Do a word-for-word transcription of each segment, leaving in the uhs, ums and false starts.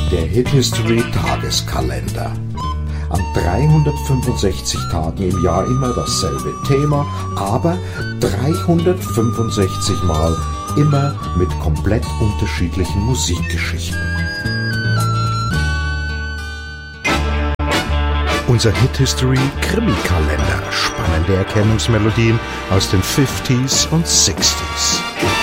Der Hit History Tageskalender. An dreihundertfünfundsechzig Tagen im Jahr immer dasselbe Thema, aber dreihundertfünfundsechzig Mal immer mit komplett unterschiedlichen Musikgeschichten. Unser Hit History Krimi-Kalender. Spannende Erkennungsmelodien aus den fünfziger und sechziger.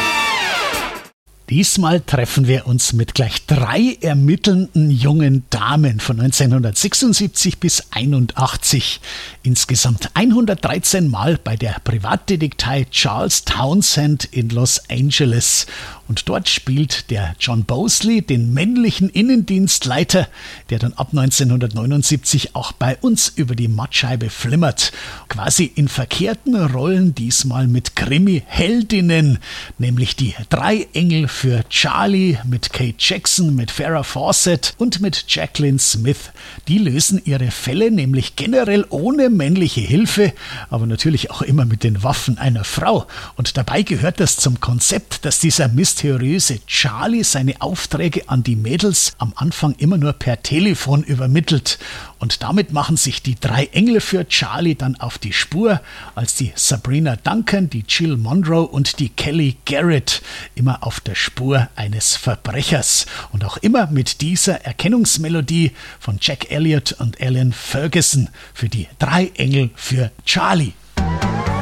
Diesmal treffen wir uns mit gleich drei ermittelnden jungen Damen von neunzehnhundertsechsundsiebzig bis einundachtzig. Insgesamt hundertdreizehn Mal bei der Privatdetektei Charles Townsend in Los Angeles. Und dort spielt der John Bosley den männlichen Innendienstleiter, der dann ab neunzehnhundertneunundsiebzig auch bei uns über die Mattscheibe flimmert. Quasi in verkehrten Rollen, diesmal mit Krimi-Heldinnen, nämlich die drei Engel für Charlie mit Kate Jackson, mit Farrah Fawcett und mit Jacqueline Smith. Die lösen ihre Fälle nämlich generell ohne männliche Hilfe, aber natürlich auch immer mit den Waffen einer Frau. Und dabei gehört das zum Konzept, dass dieser mysteriöse Charlie seine Aufträge an die Mädels am Anfang immer nur per Telefon übermittelt. Und damit machen sich die drei Engel für Charlie dann auf die Spur, als die Sabrina Duncan, die Jill Monroe und die Kelly Garrett immer auf der Spur eines Verbrechers. Und auch immer mit dieser Erkennungsmelodie von Jack Elliott und Alan Ferguson für die drei Engel für Charlie.